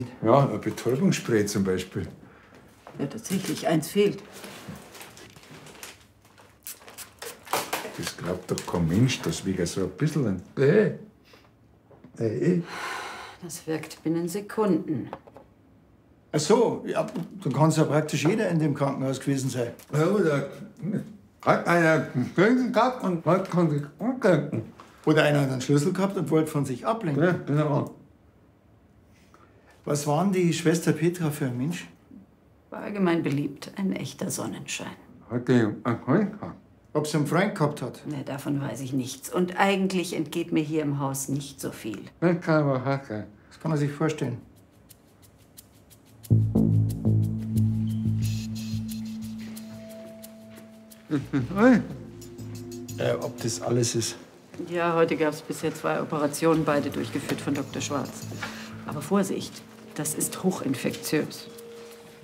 Ja, ein Betäubungsspray zum Beispiel. Ja, tatsächlich, eins fehlt. Das glaubt doch kein Mensch, dass wegen so ein bisschen Das wirkt binnen Sekunden. Ach so, ja, dann kann es ja praktisch jeder in dem Krankenhaus gewesen sein. Ja, oder hat einer einen gehabt und kann sich umdenken. Oder einer hat einen Schlüssel gehabt und wollte von sich ablenken. Ja, genau. Was war denn die Schwester Petra für ein Mensch? War allgemein beliebt. Ein echter Sonnenschein. Hat die einen Freund gehabt? Ob sie einen Freund gehabt hat? Ne, davon weiß ich nichts. Und eigentlich entgeht mir hier im Haus nicht so viel. Das kann aber hart sein. Das kann man sich vorstellen. Ob das alles ist. Ja, heute gab es bisher 2 Operationen, beide durchgeführt von Dr. Schwarz. Aber Vorsicht, das ist hochinfektiös.